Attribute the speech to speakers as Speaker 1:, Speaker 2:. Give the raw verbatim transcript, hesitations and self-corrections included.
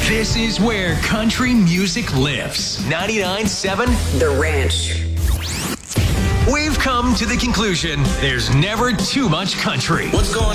Speaker 1: This is where country music lives. ninety-nine point seven
Speaker 2: The Ranch.
Speaker 1: We've come to the conclusion there's never too much country.
Speaker 3: What's going